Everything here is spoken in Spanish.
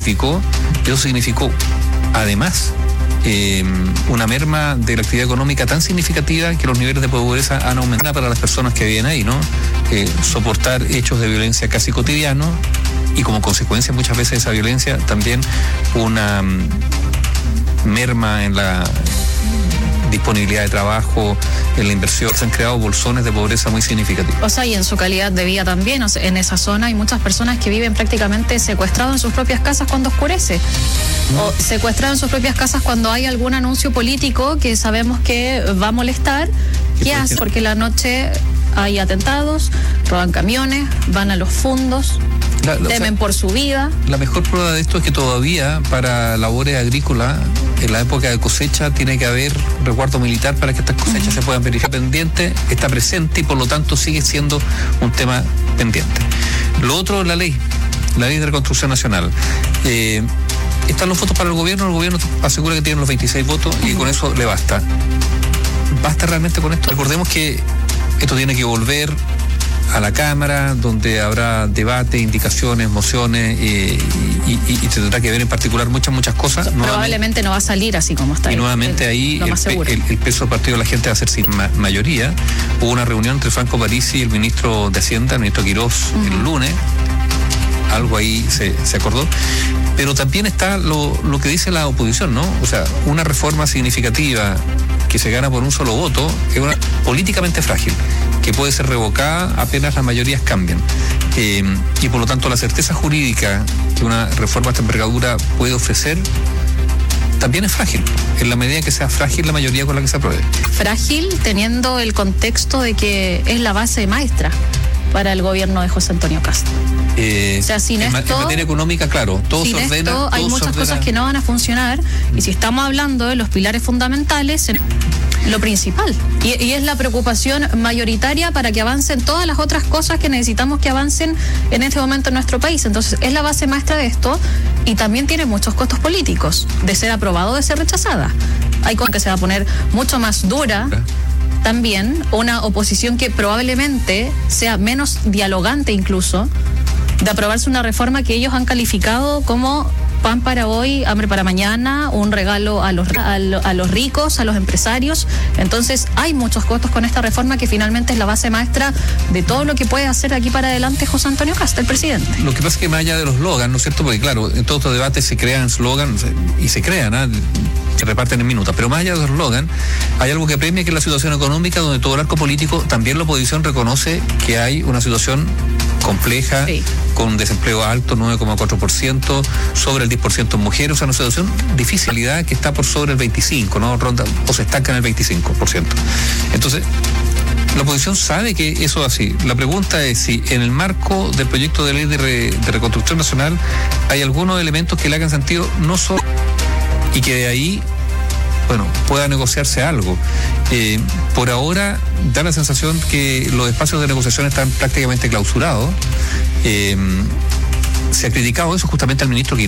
significó además una merma de la actividad económica tan significativa que los niveles de pobreza han aumentado para las personas que viven ahí, ¿no? Soportar hechos de violencia casi cotidianos y como consecuencia muchas veces de esa violencia también una merma en la disponibilidad de trabajo, en la inversión. Se han creado bolsones de pobreza muy significativos. O sea, y en su calidad de vida también. O sea, en esa zona hay muchas personas que viven prácticamente secuestrados en sus propias casas cuando oscurece. O secuestrados en sus propias casas cuando hay algún anuncio político que sabemos que va a molestar. ¿Qué hace? Porque la noche hay atentados, roban camiones, van a los fondos, temen por su vida. La mejor prueba de esto es que todavía para labores agrícolas, en la época de cosecha, tiene que haber resguardo militar para que estas cosechas se puedan verificar. Pendiente, está presente y por lo tanto sigue siendo un tema pendiente. Lo otro, la ley de reconstrucción nacional. Están los votos para el gobierno asegura que tienen los 26 votos y con eso le basta. ¿Basta realmente con esto? Recordemos que esto tiene que volver a la Cámara, donde habrá debate, indicaciones, mociones y tendrá que ver en particular muchas cosas. Probablemente no va a salir así como está. Y nuevamente ahí el peso del partido de la gente va a ser sin mayoría. Hubo una reunión entre Franco Parisi y el ministro de Hacienda, el ministro Quirós, el lunes. Algo ahí se acordó. Pero también está lo que dice la oposición, ¿no? O sea, una reforma significativa que se gana por un solo voto es una políticamente frágil, que puede ser revocada apenas las mayorías cambian. Y por lo tanto la certeza jurídica que una reforma de esta envergadura puede ofrecer también es frágil, en la medida en que sea frágil la mayoría con la que se apruebe. Frágil teniendo el contexto de que es la base maestra para el gobierno de José Antonio Kast. O sea, sin esto, en materia económica, claro, todo se ordena. Esto, hay muchas cosas que no van a funcionar y si estamos hablando de los pilares fundamentales, lo principal. Y es la preocupación mayoritaria para que avancen todas las otras cosas que necesitamos que avancen en este momento en nuestro país. Entonces, es la base maestra de esto y también tiene muchos costos políticos, de ser aprobado o de ser rechazada. Hay cosas que se va a poner mucho más dura. También una oposición que probablemente sea menos dialogante incluso, de aprobarse una reforma que ellos han calificado como pan para hoy, hambre para mañana, un regalo a los ricos, a los empresarios. Entonces hay muchos costos con esta reforma que finalmente es la base maestra de todo lo que puede hacer aquí para adelante José Antonio Kast, el presidente. Lo que pasa es que más allá de los slogans, ¿no es cierto? Porque claro, en todos estos debates se crean slogans y se crean, ¿eh? Se reparten en minutos, pero más allá de los slogans hay algo que premia, que es la situación económica, donde todo el arco político, también la oposición reconoce que hay una situación compleja, sí, con desempleo alto, 9,4%, sobre el 10% en mujeres, o sea, una situación difícil, que está por sobre el 25%, ¿no? Ronda o se estanca en el 25%. Entonces, la oposición sabe que eso es así. La pregunta es si en el marco del proyecto de ley de reconstrucción nacional hay algunos elementos que le hagan sentido, no solo, y que de ahí, bueno, pueda negociarse algo. Por ahora da la sensación que los espacios de negociación están prácticamente clausurados. Se ha criticado eso justamente al ministro Quirós.